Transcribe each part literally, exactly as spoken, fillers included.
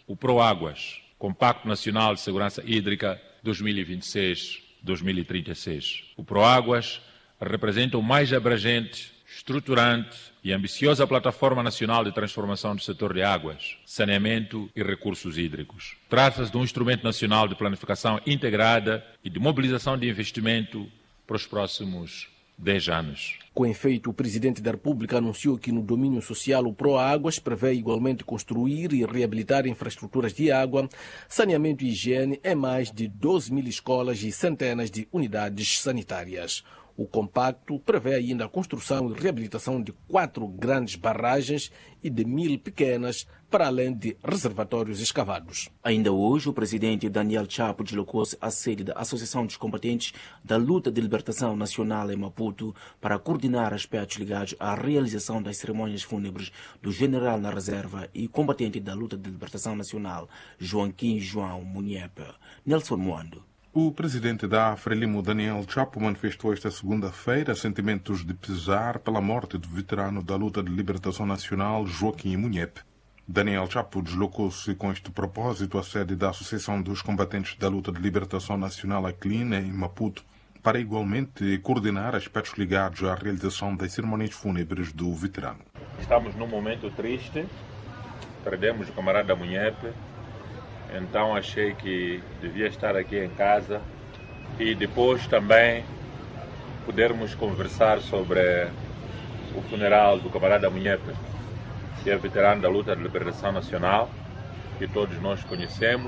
o PROAGUAS, Compacto Nacional de Segurança Hídrica dois mil e vinte e seis a dois mil e trinta e seis. O PROAGUAS representa o mais abrangente, estruturante e ambiciosa plataforma nacional de transformação do setor de águas, saneamento e recursos hídricos. Trata-se de um instrumento nacional de planificação integrada e de mobilização de investimento para os próximos dez anos. Com efeito, o Presidente da República anunciou que no domínio social o PROAGUAS prevê igualmente construir e reabilitar infraestruturas de água, saneamento e higiene em mais de doze mil escolas e centenas de unidades sanitárias. O compacto prevê ainda a construção e reabilitação de quatro grandes barragens e de mil pequenas, para além de reservatórios escavados. Ainda hoje, o presidente Daniel Chapo deslocou-se à sede da Associação dos Combatentes da Luta de Libertação Nacional em Maputo para coordenar aspectos ligados à realização das cerimônias fúnebres do general na reserva e combatente da Luta de Libertação Nacional, Joaquim João Munhepe. Nelson Moando. O presidente da Frelimo, Daniel Chapo, manifestou esta segunda-feira sentimentos de pesar pela morte do veterano da luta de libertação nacional, Joaquim Munhepe. Daniel Chapo deslocou-se com este propósito à sede da Associação dos Combatentes da Luta de Libertação Nacional, a C L I N, em Maputo, para igualmente coordenar aspectos ligados à realização das cerimônias fúnebres do veterano. Estamos num momento triste, perdemos o camarada Munhepe. Então achei que devia estar aqui em casa e depois também podermos conversar sobre o funeral do camarada Munhepe, que é veterano da luta de libertação nacional, que todos nós conhecemos,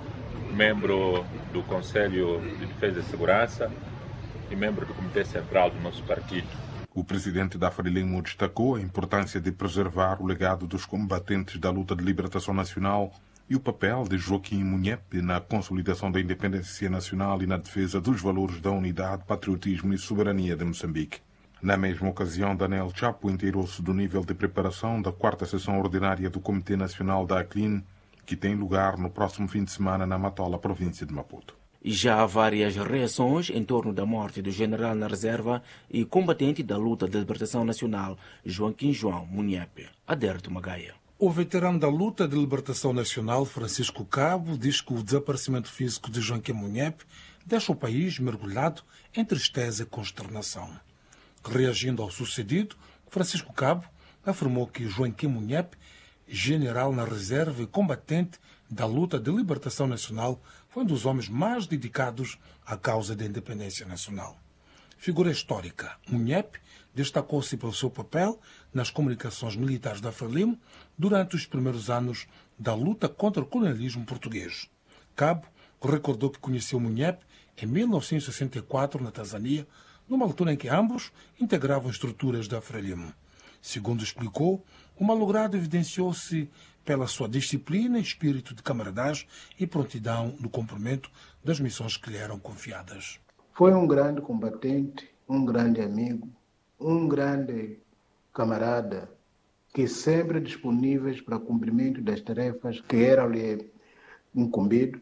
membro do Conselho de Defesa e Segurança e membro do Comitê Central do nosso partido. O presidente da Frelimo destacou a importância de preservar o legado dos combatentes da luta de libertação nacional e o papel de Joaquim Munhepe na consolidação da independência nacional e na defesa dos valores da unidade, patriotismo e soberania de Moçambique. Na mesma ocasião, Daniel Chapo inteirou-se do nível de preparação da quarta sessão ordinária do Comitê Nacional da A C L I N, que tem lugar no próximo fim de semana na Matola, província de Maputo. E já há várias reações em torno da morte do general na reserva e combatente da luta de libertação nacional, Joaquim João Munhepe. Aderto Magaia. O veterano da luta de libertação nacional, Francisco Cabo, diz que o desaparecimento físico de Joaquim Munhepe deixa o país mergulhado em tristeza e consternação. Reagindo ao sucedido, Francisco Cabo afirmou que Joaquim Munhepe, general na reserva e combatente da luta de libertação nacional, foi um dos homens mais dedicados à causa da independência nacional. Figura histórica, Munhepe destacou-se pelo seu papel nas comunicações militares da Frelimo durante os primeiros anos da luta contra o colonialismo português. Cabo recordou que conheceu Munhepe em mil novecentos e sessenta e quatro na Tanzânia, numa altura em que ambos integravam estruturas da Frelimo. Segundo explicou, o malogrado evidenciou-se pela sua disciplina, espírito de camaradagem e prontidão no cumprimento das missões que lhe eram confiadas. Foi um grande combatente, um grande amigo, um grande camarada, que sempre disponíveis para o cumprimento das tarefas que eram-lhe incumbidas.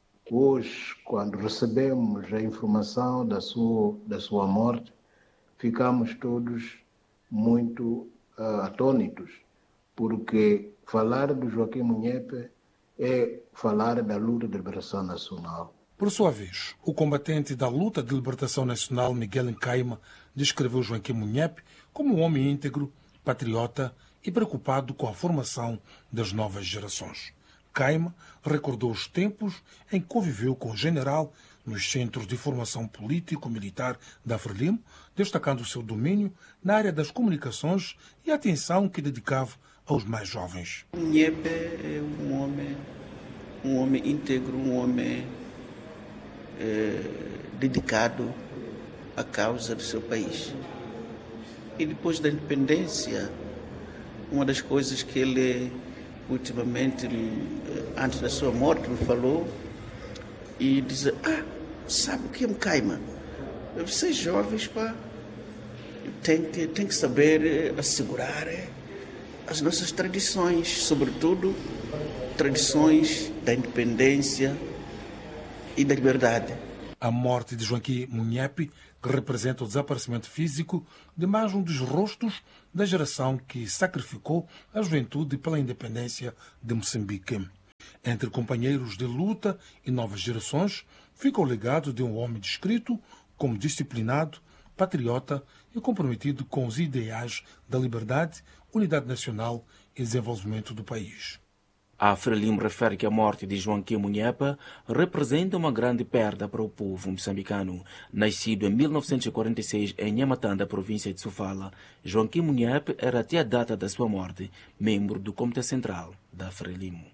Hoje, quando recebemos a informação da sua, da sua morte, ficamos todos muito uh, atônitos, porque falar do Joaquim Munhepe é falar da luta de liberação nacional. Por sua vez, o combatente da luta de libertação nacional, Miguel Nkaima, descreveu Joaquim Munhepe como um homem íntegro, patriota e preocupado com a formação das novas gerações. Nkaima recordou os tempos em que conviveu com o general nos centros de formação político-militar da Frelimo, destacando o seu domínio na área das comunicações e a atenção que dedicava aos mais jovens. Munhepe é um homem, um homem íntegro, um homem é, dedicado à causa do seu país. E depois da independência, uma das coisas que ele ultimamente, antes da sua morte, me falou e dizer, ah, sabe o que é Nkaima? Vocês jovens, pá, tem que, tem que saber assegurar as nossas tradições, sobretudo tradições da independência e da liberdade. A morte de Joaquim Munhepe, que representa o desaparecimento físico de mais um dos rostos da geração que sacrificou a juventude pela independência de Moçambique. Entre companheiros de luta e novas gerações, fica o legado de um homem descrito como disciplinado, patriota e comprometido com os ideais da liberdade, unidade nacional e desenvolvimento do país. A Frelimo refere que a morte de Joaquim Munhepe representa uma grande perda para o povo moçambicano. Nascido em mil novecentos e quarenta e seis em Nhamatanda, província de Sofala, Joaquim Munhepe era até a data da sua morte membro do Comitê Central da Frelimo.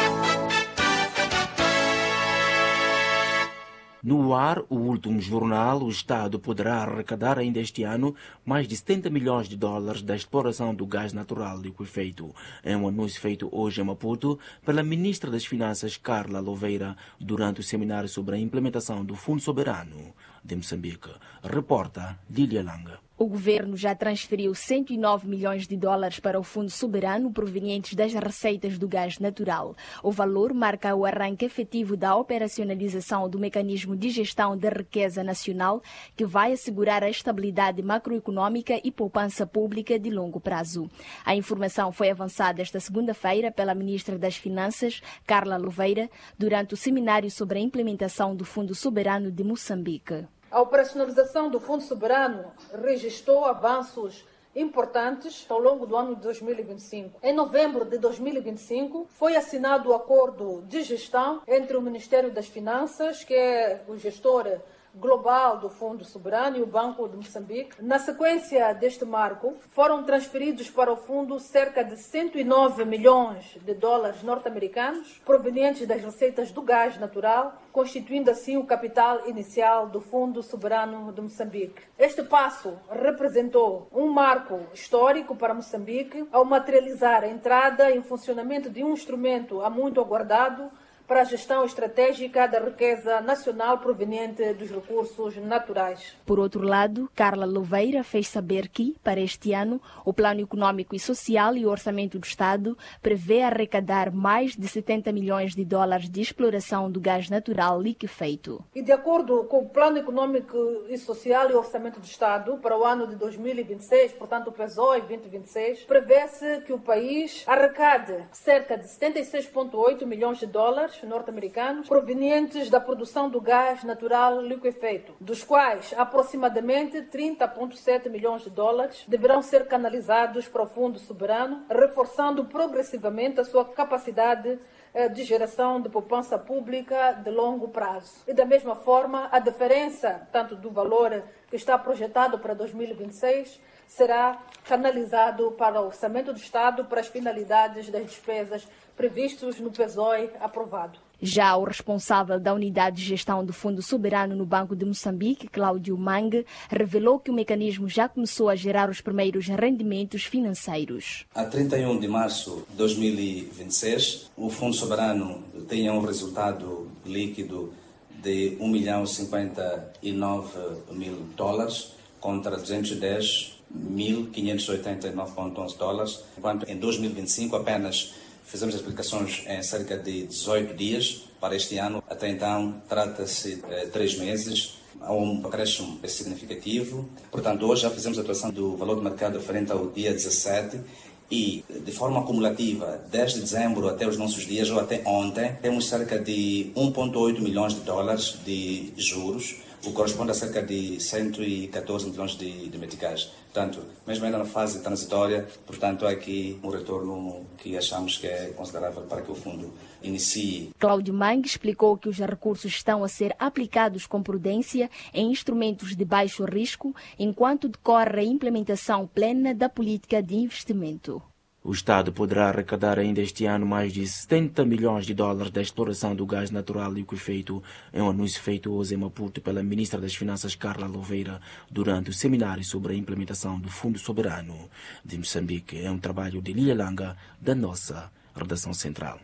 No ar, o último jornal, o Estado poderá arrecadar ainda este ano mais de setenta milhões de dólares da exploração do gás natural liquefeito. É um anúncio feito hoje em Maputo pela ministra das Finanças, Carla Louveira, durante o seminário sobre a implementação do Fundo Soberano de Moçambique. Reporta Lília Langa. O governo já transferiu cento e nove milhões de dólares para o Fundo Soberano provenientes das receitas do gás natural. O valor marca o arranque efetivo da operacionalização do mecanismo de gestão da riqueza nacional, que vai assegurar a estabilidade macroeconômica e poupança pública de longo prazo. A informação foi avançada esta segunda-feira pela ministra das Finanças, Carla Louveira, durante o seminário sobre a implementação do Fundo Soberano de Moçambique. A operacionalização do Fundo Soberano registrou avanços importantes ao longo do ano de dois mil e vinte e cinco. Em novembro de dois mil e vinte e cinco, foi assinado o acordo de gestão entre o Ministério das Finanças, que é o gestor global do Fundo Soberano, e o Banco de Moçambique. Na sequência deste marco, foram transferidos para o fundo cerca de cento e nove milhões de dólares norte-americanos, provenientes das receitas do gás natural, constituindo assim o capital inicial do Fundo Soberano de Moçambique. Este passo representou um marco histórico para Moçambique, ao materializar a entrada em funcionamento de um instrumento há muito aguardado para a gestão estratégica da riqueza nacional proveniente dos recursos naturais. Por outro lado, Carla Louveira fez saber que, para este ano, o Plano Econômico e Social e o Orçamento do Estado prevê arrecadar mais de setenta milhões de dólares de exploração do gás natural liquefeito. E de acordo com o Plano Econômico e Social e o Orçamento do Estado, para o ano de dois mil e vinte e seis, portanto o P E S O E vinte e vinte e seis, prevê-se que o país arrecade cerca de setenta e seis vírgula oito milhões de dólares norte-americanos provenientes da produção do gás natural liquefeito, dos quais aproximadamente trinta vírgula sete milhões de dólares deverão ser canalizados para o Fundo Soberano, reforçando progressivamente a sua capacidade de geração de poupança pública de longo prazo. E da mesma forma, a diferença, tanto do valor que está projetado para dois mil e vinte e seis, será canalizado para o Orçamento do Estado para as finalidades das despesas previstos no P E S O E aprovado. Já o responsável da Unidade de Gestão do Fundo Soberano no Banco de Moçambique, Cláudio Mangue, revelou que o mecanismo já começou a gerar os primeiros rendimentos financeiros. A trinta e um de março de dois mil e vinte e seis, o Fundo Soberano tem um resultado líquido de um milhão cinquenta e nove mil dólares contra duzentos e dez mil quinhentos e oitenta e nove vírgula onze dólares, enquanto em dois mil e vinte e cinco apenas fizemos as aplicações em cerca de dezoito dias. Para este ano, até então, trata-se de três meses. Há um acréscimo significativo. Portanto, hoje já fizemos a atuação do valor de mercado referente ao dia dezessete e, de forma acumulativa, desde dezembro até os nossos dias, ou até ontem, temos cerca de um vírgula oito milhões de dólares de juros, o que corresponde a cerca de cento e catorze milhões de, de meticais. Portanto, mesmo ainda na fase transitória, portanto, há aqui um retorno que achamos que é considerável para que o fundo inicie. Cláudio Mangue explicou que os recursos estão a ser aplicados com prudência em instrumentos de baixo risco, enquanto decorre a implementação plena da política de investimento. O Estado poderá arrecadar ainda este ano mais de setenta milhões de dólares da exploração do gás natural liquefeito, é um anúncio feito hoje em Maputo pela ministra das Finanças, Carla Louveira, durante o seminário sobre a implementação do Fundo Soberano de Moçambique. É um trabalho de Lília Langa, da nossa redação central.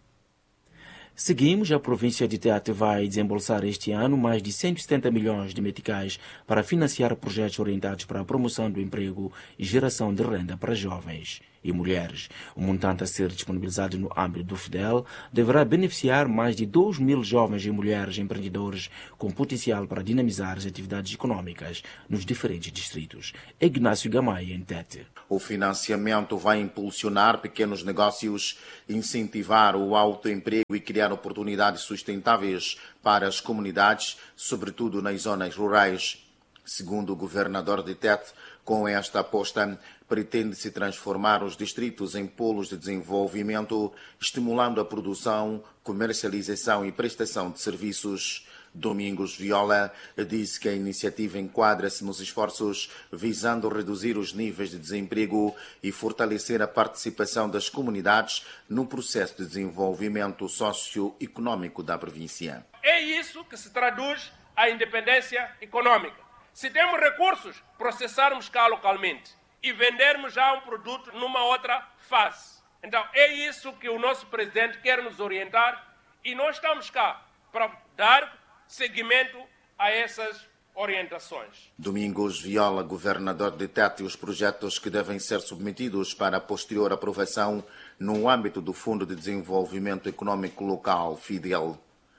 Seguimos, a província de Tete vai desembolsar este ano mais de cento e setenta milhões de meticais para financiar projetos orientados para a promoção do emprego e geração de renda para jovens e mulheres. O montante a ser disponibilizado no âmbito do Fidel deverá beneficiar mais de dois mil jovens e mulheres empreendedores com potencial para dinamizar as atividades econômicas nos diferentes distritos. Ignácio Gamay, em Tete. O financiamento vai impulsionar pequenos negócios, incentivar o autoemprego e criar oportunidades sustentáveis para as comunidades, sobretudo nas zonas rurais. Segundo o governador de Tete, com esta aposta, pretende-se transformar os distritos em polos de desenvolvimento, estimulando a produção, comercialização e prestação de serviços. Domingos Viola disse que a iniciativa enquadra-se nos esforços visando reduzir os níveis de desemprego e fortalecer a participação das comunidades no processo de desenvolvimento socioeconômico da província. É isso que se traduz a independência econômica. Se temos recursos, processarmos cá localmente e vendermos já um produto numa outra fase. Então, é isso que o nosso presidente quer nos orientar e nós estamos cá para dar seguimento a essas orientações. Domingos Viola, governador de Tete, os projetos que devem ser submetidos para a posterior aprovação no âmbito do Fundo de Desenvolvimento Econômico Local, Fidel.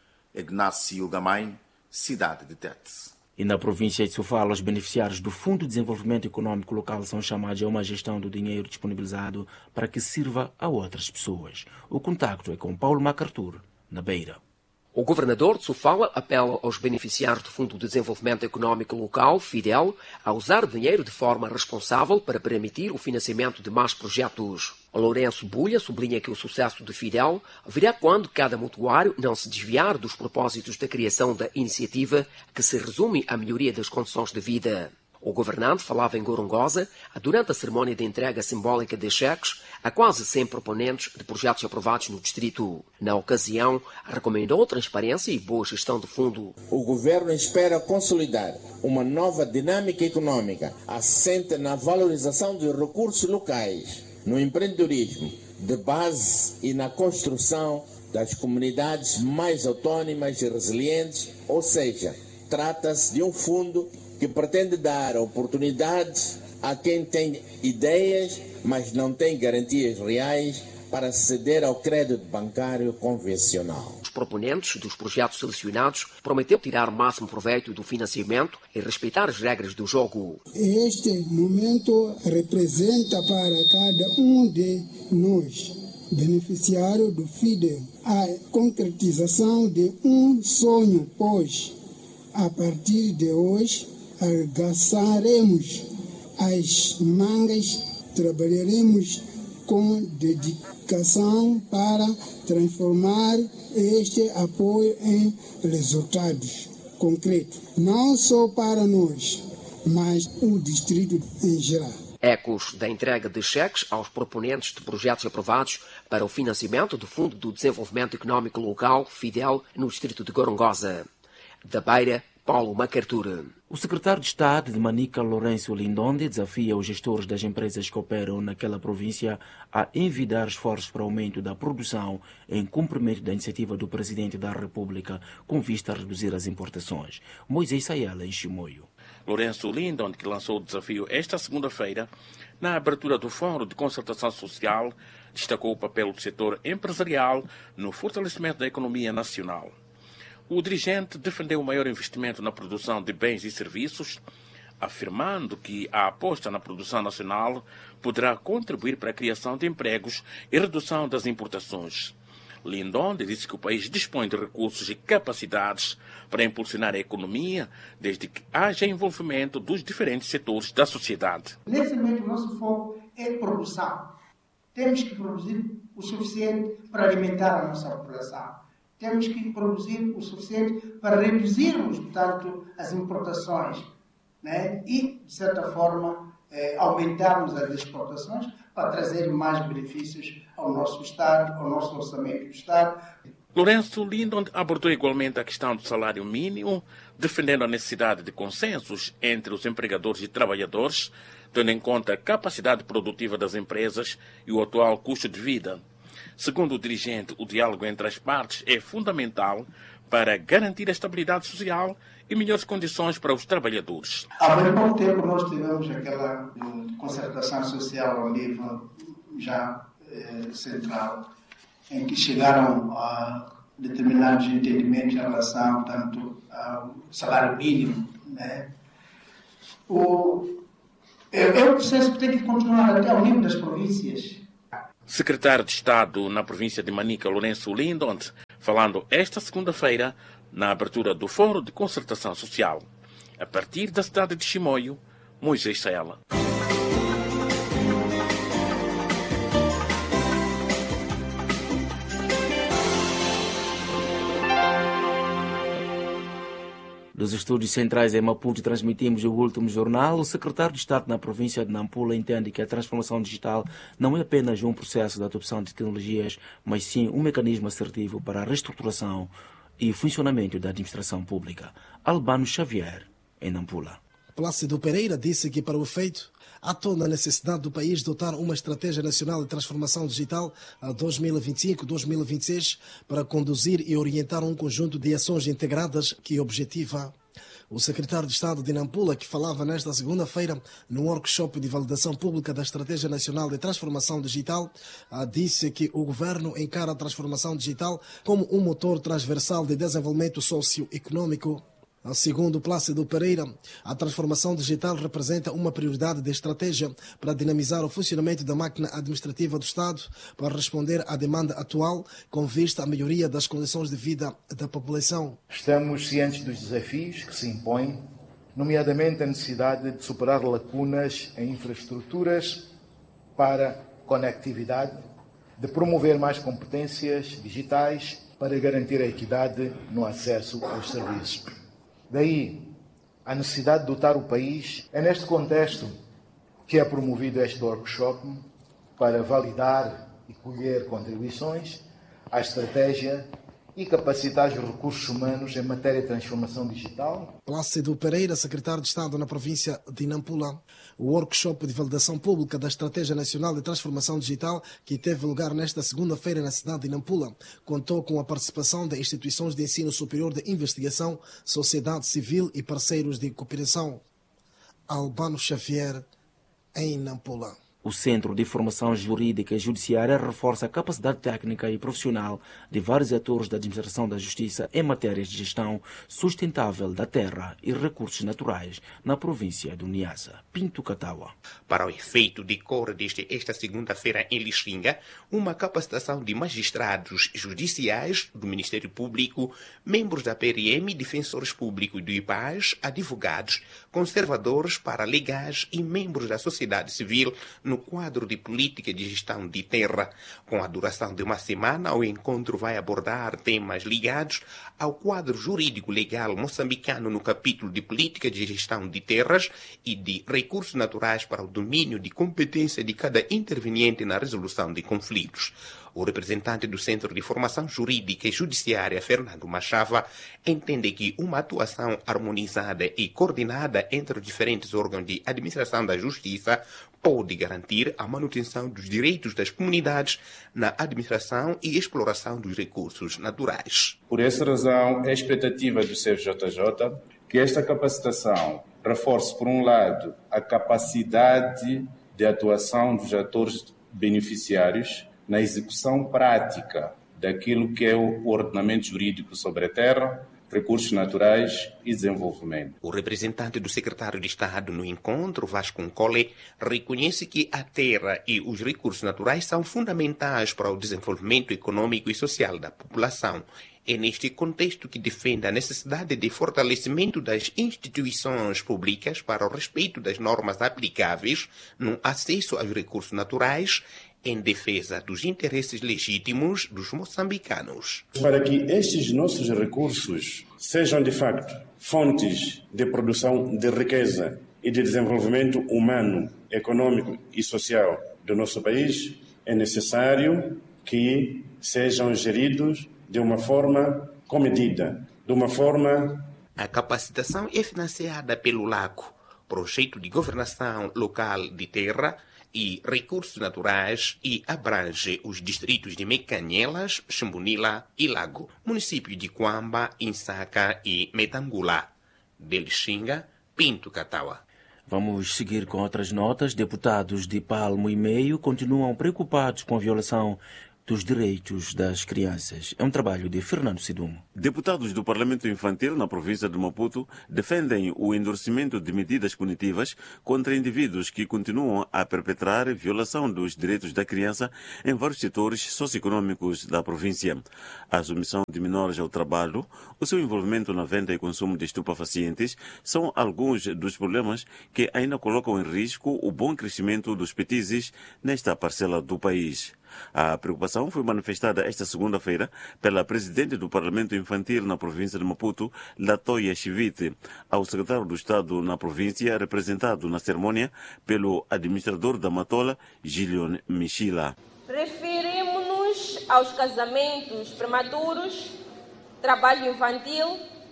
Ignácio Gamay, cidade de Tete. E na província de Sofala, os beneficiários do Fundo de Desenvolvimento Econômico Local são chamados a uma gestão do dinheiro disponibilizado para que sirva a outras pessoas. O contacto é com Paulo MacArthur, na Beira. O governador de Sofala apela aos beneficiários do Fundo de Desenvolvimento Econômico Local, Fidel, a usar dinheiro de forma responsável para permitir o financiamento de mais projetos. Lourenço Bulha sublinha que o sucesso de Fidel virá quando cada mutuário não se desviar dos propósitos da criação da iniciativa, que se resume à melhoria das condições de vida. O governante falava em Gorongosa durante a cerimónia de entrega simbólica de cheques a quase cem proponentes de projetos aprovados no distrito. Na ocasião, recomendou transparência e boa gestão do fundo. O governo espera consolidar uma nova dinâmica econômica assente na valorização dos recursos locais, no empreendedorismo de base e na construção das comunidades mais autônomas e resilientes, ou seja, trata-se de um fundo que pretende dar oportunidades a quem tem ideias, mas não tem garantias reais para aceder ao crédito bancário convencional. Os proponentes dos projetos selecionados prometeram tirar o máximo proveito do financiamento e respeitar as regras do jogo. Este momento representa para cada um de nós, beneficiário do Fidel, a concretização de um sonho, pois, a partir de hoje, arregaçaremos as mangas, trabalharemos com dedicação para transformar este apoio em resultados concretos, não só para nós, mas o distrito em geral. Ecos da entrega de cheques aos proponentes de projetos aprovados para o financiamento do Fundo do Desenvolvimento Econômico Local, Fidel, no distrito de Gorongosa. Da Beira, Paulo MacArthur. O secretário de Estado de Manica, Lourenço Lindonde, desafia os gestores das empresas que operam naquela província a envidar esforços para o aumento da produção em cumprimento da iniciativa do Presidente da República com vista a reduzir as importações. Moisés Sayala, em Chimoio. Lourenço Lindonde, que lançou o desafio esta segunda-feira, na abertura do Fórum de Concertação Social, destacou o papel do setor empresarial no fortalecimento da economia nacional. O dirigente defendeu o maior investimento na produção de bens e serviços, afirmando que a aposta na produção nacional poderá contribuir para a criação de empregos e redução das importações. Lindonde disse que o país dispõe de recursos e capacidades para impulsionar a economia, desde que haja envolvimento dos diferentes setores da sociedade. Nesse momento, o nosso foco é produção. Temos que produzir o suficiente para alimentar a nossa população. Temos que produzir o suficiente para reduzirmos, portanto, as importações, né? E, de certa forma, eh, aumentarmos as exportações para trazer mais benefícios ao nosso Estado, ao nosso orçamento do Estado. Lourenço Lindonde abordou igualmente a questão do salário mínimo, defendendo a necessidade de consensos entre os empregadores e trabalhadores, tendo em conta a capacidade produtiva das empresas e o atual custo de vida. Segundo o dirigente, o diálogo entre as partes é fundamental para garantir a estabilidade social e melhores condições para os trabalhadores. Há bem pouco tempo nós tivemos aquela concertação social ao nível já eh, central, em que chegaram a determinados entendimentos em relação, tanto ao salário mínimo, né? O, é, é um processo que tem que continuar até ao nível das províncias. Secretário de Estado na província de Manica, Lourenço Lindont, falando esta segunda-feira na abertura do Fórum de Concertação Social. A partir da cidade de Chimoio, Moisés Saela. Dos estúdios centrais em Maputo transmitimos o último jornal. O secretário de Estado na província de Nampula entende que a transformação digital não é apenas um processo de adopção de tecnologias, mas sim um mecanismo assertivo para a reestruturação e funcionamento da administração pública. Albano Xavier, em Nampula. Plácido Pereira disse que, para o efeito, há toda a necessidade do país adotar uma estratégia nacional de transformação digital a dois mil e vinte e cinco a dois mil e vinte e seis para conduzir e orientar um conjunto de ações integradas que objetiva. O secretário de Estado de Nampula, que falava nesta segunda-feira no workshop de validação pública da Estratégia Nacional de Transformação Digital, disse que o governo encara a transformação digital como um motor transversal de desenvolvimento socioeconômico. Segundo Plácido Pereira, a transformação digital representa uma prioridade de estratégia para dinamizar o funcionamento da máquina administrativa do Estado para responder à demanda atual com vista à melhoria das condições de vida da população. Estamos cientes dos desafios que se impõem, nomeadamente a necessidade de superar lacunas em infraestruturas para conectividade, de promover mais competências digitais para garantir a equidade no acesso aos serviços. Daí a necessidade de dotar o país. É neste contexto que é promovido este workshop para validar e colher contribuições à estratégia e capacitar os recursos humanos em matéria de transformação digital. Plácido Pereira, secretário de Estado na província de Nampula. O workshop de validação pública da Estratégia Nacional de Transformação Digital, que teve lugar nesta segunda-feira na cidade de Nampula, contou com a participação de instituições de ensino superior de investigação, sociedade civil e parceiros de cooperação. Albano Xavier, em Nampula. O Centro de Formação Jurídica e Judiciária reforça a capacidade técnica e profissional de vários atores da administração da justiça em matérias de gestão sustentável da terra e recursos naturais na província do Niassa. Pinto Catawa. Para o efeito, decorre desde esta segunda-feira em Lixinga uma capacitação de magistrados judiciais do Ministério Público, membros da P R M, defensores públicos do I P A S, advogados, conservadores paralegais e membros da sociedade civil no quadro de política de gestão de terra. Com a duração de uma semana, o encontro vai abordar temas ligados ao quadro jurídico legal moçambicano no capítulo de política de gestão de terras e de recursos naturais para o domínio de competência de cada interveniente na resolução de conflitos. O representante do Centro de Formação Jurídica e Judiciária, Fernando Machava, entende que uma atuação harmonizada e coordenada entre os diferentes órgãos de administração da justiça pode garantir a manutenção dos direitos das comunidades na administração e exploração dos recursos naturais. Por essa razão, é a expectativa do C F J J que esta capacitação reforce, por um lado, a capacidade de atuação dos atores beneficiários na execução prática daquilo que é o ordenamento jurídico sobre a terra, recursos naturais e desenvolvimento. O representante do secretário de Estado no encontro, Vasco Nkole, reconhece que a terra e os recursos naturais são fundamentais para o desenvolvimento econômico e social da população. É neste contexto que defende a necessidade de fortalecimento das instituições públicas para o respeito das normas aplicáveis no acesso aos recursos naturais, em defesa dos interesses legítimos dos moçambicanos. Para que estes nossos recursos sejam, de facto, fontes de produção de riqueza e de desenvolvimento humano, econômico e social do nosso país, é necessário que sejam geridos de uma forma comedida, de uma forma... A capacitação é financiada pelo LACO, Projeto de Governação Local de Terra e Recursos Naturais, e abrange os distritos de Mecanhelas, Chimbunila e Lago, município de Quamba, Insaca e Metangula. De Lixinga, Pinto Catawa. Vamos seguir com outras notas. Deputados de Palmo e Meio continuam preocupados com a violação dos direitos das crianças. É um trabalho de Fernando Sidumo. Deputados do Parlamento Infantil na província de Maputo defendem o endurecimento de medidas punitivas contra indivíduos que continuam a perpetrar violação dos direitos da criança em vários setores socioeconômicos da província. A submissão de menores ao trabalho, o seu envolvimento na venda e consumo de estupefacientes são alguns dos problemas que ainda colocam em risco o bom crescimento dos petizes nesta parcela do país. A preocupação foi manifestada esta segunda-feira pela presidente do Parlamento Infantil na província de Maputo, Latoya Chivite, ao secretário do Estado na província, representado na cerimônia pelo administrador da Matola, Gilion Michila. Referimos-nos aos casamentos prematuros, trabalho infantil,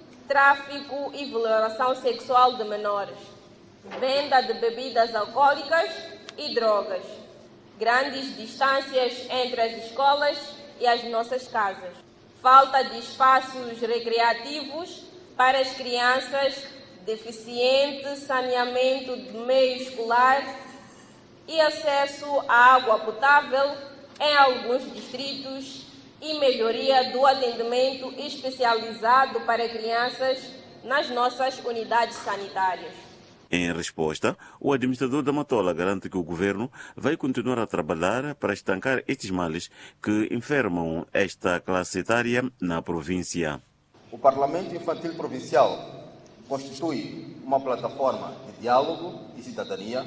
tráfico e violação sexual de menores, venda de bebidas alcoólicas e drogas, grandes distâncias entre as escolas e as nossas casas, falta de espaços recreativos para as crianças, deficiente saneamento de meio escolar e acesso à água potável em alguns distritos e melhoria do atendimento especializado para crianças nas nossas unidades sanitárias. Em resposta, o administrador da Matola garante que o governo vai continuar a trabalhar para estancar estes males que enfermam esta classe etária na província. O Parlamento Infantil Provincial constitui uma plataforma de diálogo e cidadania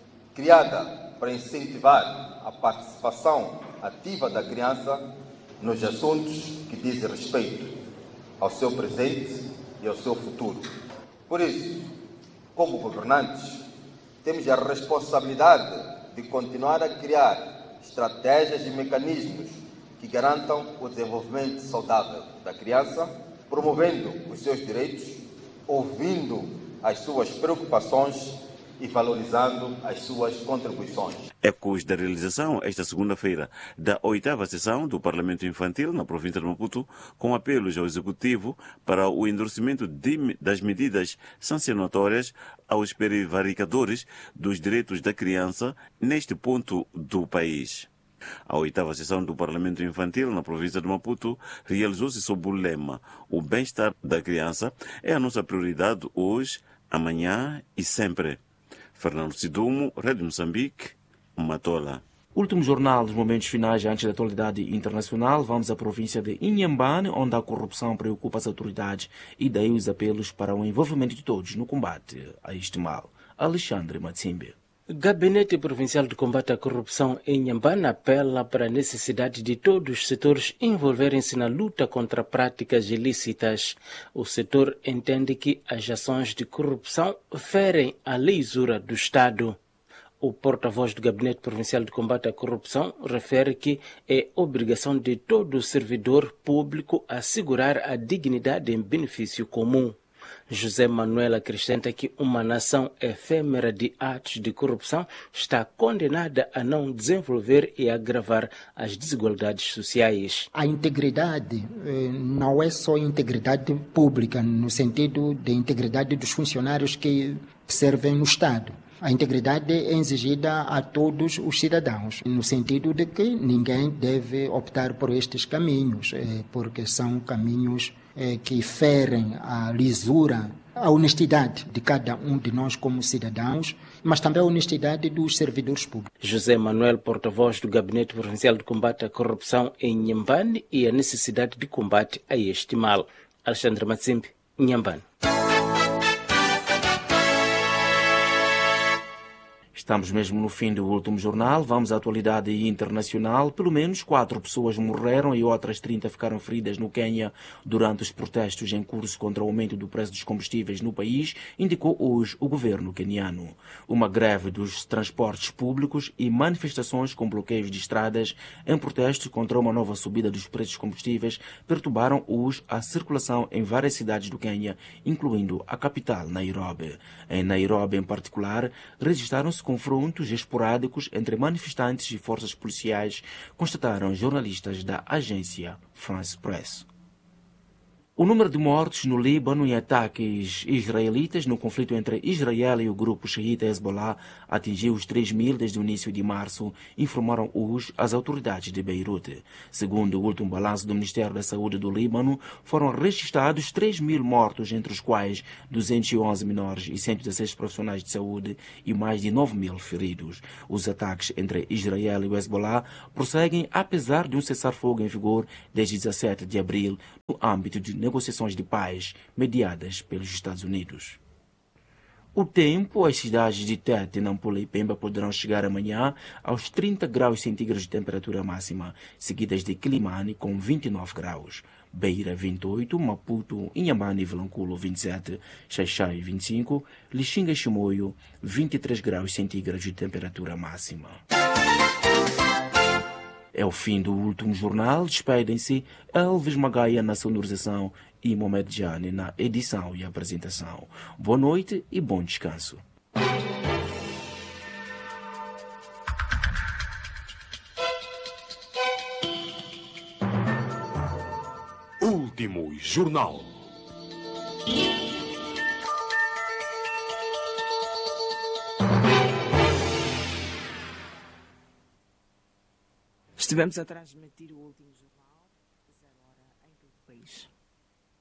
criada para incentivar a participação ativa da criança nos assuntos que dizem respeito ao seu presente e ao seu futuro. Por isso, como governantes, temos a responsabilidade de continuar a criar estratégias e mecanismos que garantam o desenvolvimento saudável da criança, promovendo os seus direitos, ouvindo as suas preocupações e valorizando as suas contribuições. Ecos da realização esta segunda-feira da oitava sessão do Parlamento Infantil na província de Maputo, com apelos ao Executivo para o endurecimento de, das medidas sancionatórias aos prevaricadores dos direitos da criança neste ponto do país. A oitava sessão do Parlamento Infantil na província de Maputo realizou-se sob o lema "O bem-estar da criança é a nossa prioridade hoje, amanhã e sempre". Fernando Sidumo, Rádio Moçambique, Matola. Último jornal dos momentos finais antes da atualidade internacional. Vamos à província de Inhambane, onde a corrupção preocupa as autoridades e daí os apelos para o envolvimento de todos no combate a este mal. Alexandre Matsimbe. Gabinete Provincial de Combate à Corrupção em Inhambane apela para a necessidade de todos os setores envolverem-se na luta contra práticas ilícitas. O setor entende que as ações de corrupção ferem a lisura do Estado. O porta-voz do Gabinete Provincial de Combate à Corrupção refere que é obrigação de todo servidor público assegurar a dignidade em benefício comum. José Manuel acrescenta que uma nação efêmera de atos de corrupção está condenada a não desenvolver e agravar as desigualdades sociais. A integridade não é só integridade pública, no sentido de integridade dos funcionários que servem no Estado. A integridade é exigida a todos os cidadãos, no sentido de que ninguém deve optar por estes caminhos, porque são caminhos que ferem a lisura, a honestidade de cada um de nós como cidadãos, mas também a honestidade dos servidores públicos. José Manuel, porta-voz do Gabinete Provincial de Combate à Corrupção em Inhambane e a necessidade de combate a este mal. Alexandre Matsimbe, Inhambane. Estamos mesmo no fim do último jornal. Vamos à atualidade internacional. Pelo menos quatro pessoas morreram e outras trinta ficaram feridas no Quênia durante os protestos em curso contra o aumento do preço dos combustíveis no país, indicou hoje o governo queniano. Uma greve dos transportes públicos e manifestações com bloqueios de estradas em protestos contra uma nova subida dos preços dos combustíveis perturbaram hoje a circulação em várias cidades do Quênia, incluindo a capital, Nairobi. Em Nairobi, em particular, registraram-se confrontos esporádicos entre manifestantes e forças policiais, constataram jornalistas da agência France Press. O número de mortos no Líbano em ataques israelitas no conflito entre Israel e o grupo xiita Hezbollah atingiu os três mil desde o início de março, informaram hoje as autoridades de Beirute. Segundo o último balanço do Ministério da Saúde do Líbano, foram registrados três mil mortos, entre os quais duzentos e onze menores e cento e dezesseis profissionais de saúde e mais de nove mil feridos. Os ataques entre Israel e o Hezbollah prosseguem apesar de um cessar-fogo em vigor desde dezessete de abril no âmbito de negociações de paz mediadas pelos Estados Unidos. O tempo, as cidades de Tete, Nampula e Pemba poderão chegar amanhã aos trinta graus centígrados de temperatura máxima, seguidas de Quilimane com vinte e nove graus, Beira vinte e oito, Maputo, Inhambane e Vilanculo vinte e sete, Xaixai vinte e cinco, Lixinga e Chimoio vinte e três graus centígrados de temperatura máxima. É o fim do último jornal. Despedem-se Elvis Magaia na sonorização e Mohamed Jani na edição e apresentação. Boa noite e bom descanso. Último jornal. Estivemos a transmitir o último jornal, zero hora em todo o país.